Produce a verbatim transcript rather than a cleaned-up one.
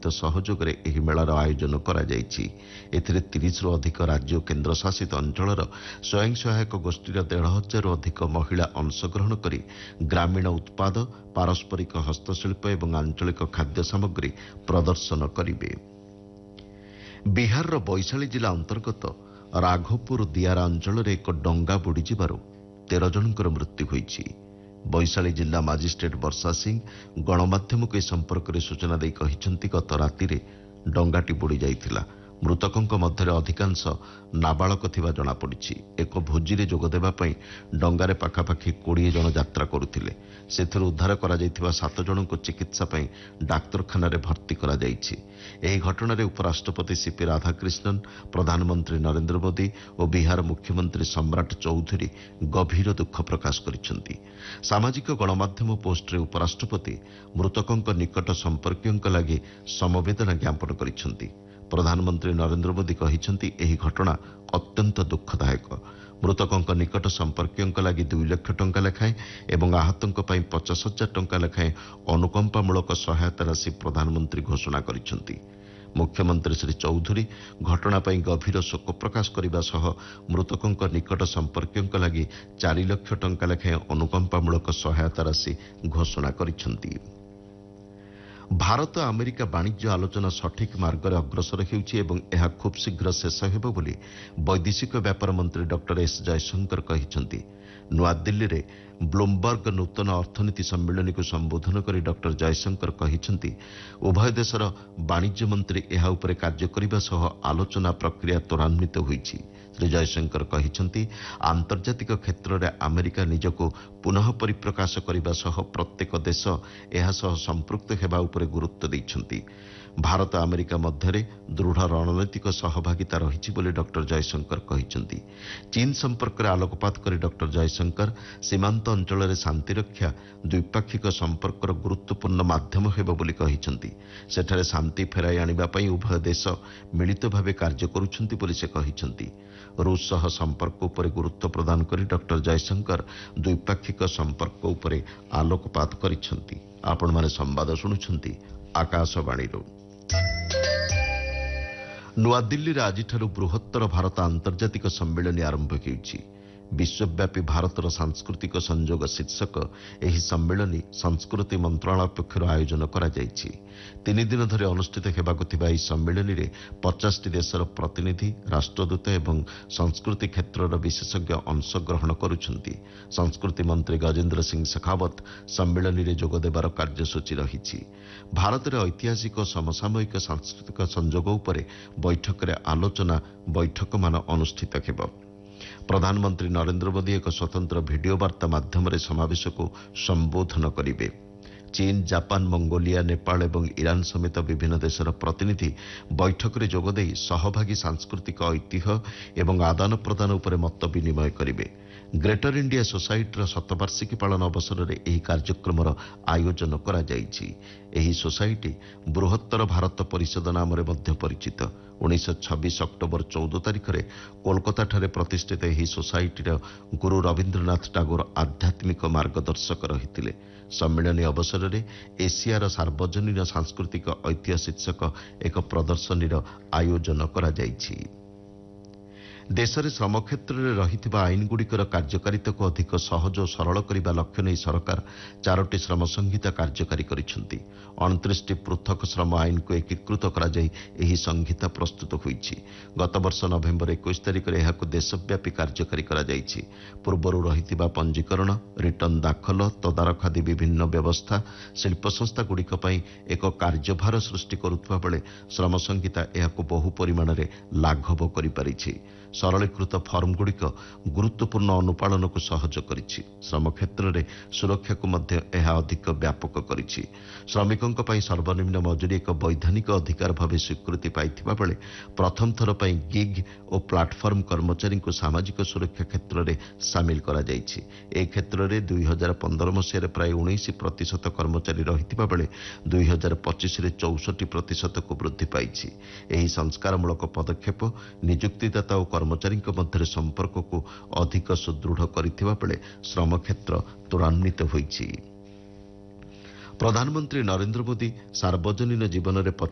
ସହିତ ସହଯୋଗରେ ଏହି ମେଳାର ଆୟୋଜନ କରାଯାଇଛି। ଏଥିରେ ତିରିଶରୁ ଅଧିକ ରାଜ୍ୟ ଓ କେନ୍ଦ୍ରଶାସିତ ଅଞ୍ଚଳର ସ୍ୱୟଂ ସହାୟକ ଗୋଷ୍ଠୀର ଦେଢ଼ ହଜାରରୁ ଅଧିକ ମହିଳା ଅଂଶଗ୍ରହଣ କରି ଗ୍ରାମୀଣ ଉତ୍ପାଦ, ପାରସ୍ପରିକ ହସ୍ତଶିଳ୍ପ ଏବଂ ଆଞ୍ଚଳିକ ଖାଦ୍ୟ ସାମଗ୍ରୀ ପ୍ରଦର୍ଶନ କରିବେ। ବିହାରର ବୈଶାଳୀ ଜିଲ୍ଲା ଅନ୍ତର୍ଗତ ରାଘୋପୁର ଦିଆରା ଅଞ୍ଚଳରେ ଏକ ଡଙ୍ଗା ବୁଡ଼ିଯିବାରୁ ତେର ଜଣଙ୍କର ମୃତ୍ୟୁ ହୋଇଛି। ବୈଶାଳୀ ଜିଲ୍ଲା ମାଜିଷ୍ଟ୍ରେଟ୍ ବର୍ଷା ସିଂ ଗଣମାଧ୍ୟମକୁ ଏ ସମ୍ପର୍କରେ ସୂଚନା ଦେଇ କହିଛନ୍ତି, ଗତ ରାତିରେ ଡଙ୍ଗାଟି ବୁଡ଼ି ଯାଇଥିଲା। ମୃତକଙ୍କ ମଧ୍ୟରେ ଅଧିକାଂଶ ନାବାଳକ ଥିବା ଜଣାପଡ଼ିଛି। ଏକ ଭୋଜିରେ ଯୋଗଦେବା ପାଇଁ ଡଙ୍ଗାରେ ପାଖାପାଖି କୋଡ଼ିଏ ଜଣ ଯାତ୍ରା କରୁଥିଲେ। ସେଥିରୁ ଉଦ୍ଧାର କରାଯାଇଥିବା ସାତ ଜଣଙ୍କୁ ଚିକିତ୍ସା ପାଇଁ ଡାକ୍ତରଖାନାରେ ଭର୍ତ୍ତି କରାଯାଇଛି। ଏହି ଘଟଣାରେ ଉପରାଷ୍ଟ୍ରପତି ସିପି ରାଧାକ୍ରିଷ୍ଣନ, ପ୍ରଧାନମନ୍ତ୍ରୀ ନରେନ୍ଦ୍ର ମୋଦି ଓ ବିହାର ମୁଖ୍ୟମନ୍ତ୍ରୀ ସମ୍ରାଟ ଚୌଧୁରୀ ଗଭୀର ଦୁଃଖ ପ୍ରକାଶ କରିଛନ୍ତି। ସାମାଜିକ ଗଣମାଧ୍ୟମ ପୋଷ୍ଟରେ ଉପରାଷ୍ଟ୍ରପତି ମୃତକଙ୍କ ନିକଟ ସମ୍ପର୍କୀୟଙ୍କ ଲାଗି ସମବେଦନା ଜ୍ଞାପନ କରିଛନ୍ତି। ପ୍ରଧାନମନ୍ତ୍ରୀ ନରେନ୍ଦ୍ର ମୋଦି କହିଛନ୍ତି, ଏହି ଘଟଣା ଅତ୍ୟନ୍ତ ଦୁଃଖଦାୟକ। ମୃତକଙ୍କ ନିକଟ ସମ୍ପର୍କୀୟଙ୍କ ଲାଗି ଦୁଇ ଲକ୍ଷ ଟଙ୍କା ଲେଖାଏଁ ଏବଂ ଆହତଙ୍କ ପାଇଁ ପଚାଶ ହଜାର ଟଙ୍କା ଲେଖାଏଁ ଅନୁକମ୍ପାମୂଳକ ସହାୟତା ରାଶି ପ୍ରଧାନମନ୍ତ୍ରୀ ଘୋଷଣା କରିଛନ୍ତି। ମୁଖ୍ୟମନ୍ତ୍ରୀ ଶ୍ରୀ ଚୌଧୁରୀ ଘଟଣା ପାଇଁ ଗଭୀର ଶୋକ ପ୍ରକାଶ କରିବା ସହ ମୃତକଙ୍କ ନିକଟ ସମ୍ପର୍କୀୟଙ୍କ ଲାଗି ଚାରି ଲକ୍ଷ ଟଙ୍କା ଲେଖାଏଁ ଅନୁକମ୍ପାମୂଳକ ସହାୟତା ରାଶି ଘୋଷଣା କରିଛନ୍ତି। ଭାରତ ଆମେରିକା ବାଣିଜ୍ୟ ଆଲୋଚନା ସଠିକ୍ ମାର୍ଗରେ ଅଗ୍ରସର ହେଉଛି ଏବଂ ଏହା ଖୁବ୍ ଶୀଘ୍ର ଶେଷ ହେବ ବୋଲି ବୈଦେଶିକ ବ୍ୟାପାର ମନ୍ତ୍ରୀ ଡକ୍ଟର ଏସ୍ ଜୟଶଙ୍କର କହିଛନ୍ତି। ନୂଆଦିଲ୍ଲୀରେ ବ୍ଲୁମବର୍ଗ ନୂତନ ଅର୍ଥନୀତି ସମ୍ମିଳନୀକୁ ସମ୍ବୋଧନ କରି ଡକ୍ଟର ଜୟଶଙ୍କର କହିଛନ୍ତି, ଉଭୟ ଦେଶର ବାଣିଜ୍ୟ ମନ୍ତ୍ରୀ ଏହା ଉପରେ କାର୍ଯ୍ୟ କରିବା ସହ ଆଲୋଚନା ପ୍ରକ୍ରିୟା ତ୍ୱରାନ୍ୱିତ ହୋଇଛି। ଶ୍ରୀ ଜୟଶଙ୍କର କହିଛନ୍ତି, ଆନ୍ତର୍ଜାତିକ କ୍ଷେତ୍ରରେ ଆମେରିକା ନିଜକୁ ପୁନଃ ପରିପ୍ରକାଶ କରିବା ସହ ପ୍ରତ୍ୟେକ ଦେଶ ଏହା ସହ ସମ୍ପୃକ୍ତ ହେବା ଉପରେ ଗୁରୁତ୍ୱ ଦେଇଛନ୍ତି। ଭାରତ ଆମେରିକା ମଧ୍ୟରେ ଦୃଢ଼ ରଣନୈତିକ ସହଭାଗିତା ରହିଛି ବୋଲି ଡକ୍ଟର ଜୟଶଙ୍କର କହିଛନ୍ତି। ଚୀନ୍ ସମ୍ପର୍କରେ ଆଲୋକପାତ କରି ଡକ୍ଟର ଜୟଶଙ୍କର ସୀମାନ୍ତ ଅଞ୍ଚଳରେ ଶାନ୍ତିରକ୍ଷା ଦ୍ୱିପାକ୍ଷିକ ସମ୍ପର୍କର ଗୁରୁତ୍ୱପୂର୍ଣ୍ଣ ମାଧ୍ୟମ ହେବ ବୋଲି କହିଛନ୍ତି। ସେଠାରେ ଶାନ୍ତି ଫେରାଇ ଆଣିବା ପାଇଁ ଉଭୟ ଦେଶ ମିଳିତ ଭାବେ କାର୍ଯ୍ୟ କରୁଛନ୍ତି ବୋଲି ସେ କହିଛନ୍ତି। ରୁଷ ସହ ସମ୍ପର୍କ ଉପରେ ଗୁରୁତ୍ୱ ପ୍ରଦାନ କରି ଡକ୍ଟର ଜୟଶଙ୍କର ଦ୍ୱିପାକ୍ଷିକ ସମ୍ପର୍କ ଉପରେ ଆଲୋକପାତ କରିଛନ୍ତି। ଆପଣମାନେ ସମ୍ବାଦ ଶୁଣୁଛନ୍ତି ଆକାଶବାଣୀରୁ। ନୂଆଦିଲ୍ଲୀରେ ଆଜିଠାରୁ ବୃହତ୍ତର ଭାରତ ଆନ୍ତର୍ଜାତିକ ସମ୍ମିଳନୀ ଆରମ୍ଭ ହେଉଛି। ବିଶ୍ୱବ୍ୟାପୀ ଭାରତର ସାଂସ୍କୃତିକ ସଂଯୋଗ ଶୀର୍ଷକ ଏହି ସମ୍ମିଳନୀ ସଂସ୍କୃତି ମନ୍ତ୍ରଣାଳୟ ପକ୍ଷରୁ ଆୟୋଜନ କରାଯାଇଛି। ତିନି ଦିନ ଧରି ଅନୁଷ୍ଠିତ ହେବାକୁ ଥିବା ଏହି ସମ୍ମିଳନୀରେ ପଚାଶଟି ଦେଶର ପ୍ରତିନିଧି, ରାଷ୍ଟ୍ରଦୂତ ଏବଂ ସଂସ୍କୃତି କ୍ଷେତ୍ରର ବିଶେଷଜ୍ଞ ଅଂଶଗ୍ରହଣ କରୁଛନ୍ତି। ସଂସ୍କୃତି ମନ୍ତ୍ରୀ ଗଜେନ୍ଦ୍ର ସିଂ ଶେଖାୱତ ସମ୍ମିଳନୀରେ ଯୋଗଦେବାର କାର୍ଯ୍ୟସୂଚୀ ରହିଛି। ଭାରତରେ ଐତିହାସିକ ଓ ସମସାମୟିକ ସାଂସ୍କୃତିକ ସଂଯୋଗ ଉପରେ ବୈଠକରେ ଆଲୋଚନା ବୈଠକମାନ ଅନୁଷ୍ଠିତ ହେବ। ପ୍ରଧାନମନ୍ତ୍ରୀ ନରେନ୍ଦ୍ର ମୋଦି ଏକ ସ୍ୱତନ୍ତ୍ର ଭିଡିଓ ବାର୍ତ୍ତା ମାଧ୍ୟମରେ ସମାବେଶକୁ ସମ୍ବୋଧନ କରିବେ। ଚୀନ୍, ଜାପାନ, ମଙ୍ଗୋଲିଆ, ନେପାଳ ଏବଂ ଇରାନ ସମେତ ବିଭିନ୍ନ ଦେଶର ପ୍ରତିନିଧି ବୈଠକରେ ଯୋଗଦେଇ ସହଭାଗୀ ସାଂସ୍କୃତିକ ଐତିହ୍ୟ ଏବଂ ଆଦାନ ପ୍ରଦାନ ଉପରେ ମତ ବିନିମୟ କରିବେ। ଗ୍ରେଟର ଇଣ୍ଡିଆ ସୋସାଇଟିର ଶତବାର୍ଷିକୀ ପାଳନ ଅବସରରେ ଏହି କାର୍ଯ୍ୟକ୍ରମର ଆୟୋଜନ କରାଯାଇଛି। ଏହି ସୋସାଇଟି ବୃହତ୍ତର ଭାରତ ପରିଷଦ ନାମରେ ମଧ୍ୟ ପରିଚିତ। ଉଣେଇଶହ ଛବିଶ ଅକ୍ଟୋବର ଚଉଦ ତାରିଖରେ କୋଲକାତାଠାରେ ପ୍ରତିଷ୍ଠିତ ଏହି ସୋସାଇଟିର ଗୁରୁ ରବୀନ୍ଦ୍ରନାଥ ଟାଗୋର ଆଧ୍ୟାତ୍ମିକ ମାର୍ଗଦର୍ଶକ ରହିଥିଲେ। ସମ୍ମିଳନୀ ଅବସରରେ ଏସିଆର ସାର୍ବଜନୀନ ସାଂସ୍କୃତିକ ଐତିହ୍ୟ ଶୀର୍ଷକ ଏକ ପ୍ରଦର୍ଶନୀର ଆୟୋଜନ କରାଯାଇଛି। ଦେଶରେ ଶ୍ରମ କ୍ଷେତ୍ରରେ ରହିଥିବା ଆଇନଗୁଡ଼ିକର କାର୍ଯ୍ୟକାରିତାକୁ ଅଧିକ ସହଜ ଓ ସରଳ କରିବା ଲକ୍ଷ୍ୟ ନେଇ ସରକାର ଚାରୋଟି ଶ୍ରମ ସଂହିତା କାର୍ଯ୍ୟକାରୀ କରିଛନ୍ତି। ଅଣତିରିଶଟି ପୃଥକ ଶ୍ରମ ଆଇନକୁ ଏକୀକୃତ କରାଯାଇ ଏହି ସଂହିତା ପ୍ରସ୍ତୁତ ହୋଇଛି। ଗତବର୍ଷ ନଭେମ୍ବର ଏକୋଇଶ ତାରିଖରେ ଏହାକୁ ଦେଶବ୍ୟାପୀ କାର୍ଯ୍ୟକାରୀ କରାଯାଇଛି। ପୂର୍ବରୁ ରହିଥିବା ପଞ୍ଜୀକରଣ, ରିଟର୍ଣ୍ଣ ଦାଖଲ, ତଦାରଖ ଆଦି ବିଭିନ୍ନ ବ୍ୟବସ୍ଥା ଶିଳ୍ପ ସଂସ୍ଥାଗୁଡ଼ିକ ପାଇଁ ଏକ କାର୍ଯ୍ୟଭାର ସୃଷ୍ଟି କରୁଥିବା ବେଳେ ଶ୍ରମ ସଂହିତା ଏହାକୁ ବହୁ ପରିମାଣରେ ଲାଘବ କରିପାରିଛି। ସରଳୀକୃତ ଫର୍ମଗୁଡ଼ିକ ଗୁରୁତ୍ୱପୂର୍ଣ୍ଣ ଅନୁପାଳନକୁ ସହଜ କରିଛି। ଶ୍ରମ କ୍ଷେତ୍ରରେ ସୁରକ୍ଷାକୁ ମଧ୍ୟ ଏହା ଅଧିକ ବ୍ୟାପକ କରିଛି। ଶ୍ରମିକଙ୍କ ପାଇଁ ସର୍ବନିମ୍ନ ମଜୁରୀ ଏକ ବୈଧାନିକ ଅଧିକାର ଭାବେ ସ୍ୱୀକୃତି ପାଇଥିବା ବେଳେ ପ୍ରଥମ ଥର ପାଇଁ ଗିଗ୍ ଓ ପ୍ଲାଟଫର୍ମ କର୍ମଚାରୀଙ୍କୁ ସାମାଜିକ ସୁରକ୍ଷା କ୍ଷେତ୍ରରେ ସାମିଲ କରାଯାଇଛି। ଏ କ୍ଷେତ୍ରରେ ଦୁଇ ହଜାର ପନ୍ଦର ମସିହାରେ ପ୍ରାୟ ଉଣେଇଶ ପ୍ରତିଶତ କର୍ମଚାରୀ ରହିଥିବା ବେଳେ ଦୁଇ ହଜାର ପଚିଶରେ ଚଉଷଠି ପ୍ରତିଶତକୁ ବୃଦ୍ଧି ପାଇଛି। ଏହି ସଂସ୍କାରମୂଳକ ପଦକ୍ଷେପ ନିଯୁକ୍ତିଦାତା ଓ କର୍ମଚାରୀଙ୍କ ମଧ୍ୟରେ ସମ୍ପର୍କକୁ ଅଧିକ ସୁଦୃଢ଼ କରିଥିବା ବେଳେ ଶ୍ରମ କ୍ଷେତ୍ର ତ୍ୱରାନ୍ୱିତ ହୋଇଛି। ପ୍ରଧାନମନ୍ତ୍ରୀ ନରେନ୍ଦ୍ର ମୋଦି ସାର୍ବଜନୀନ ଜୀବନରେ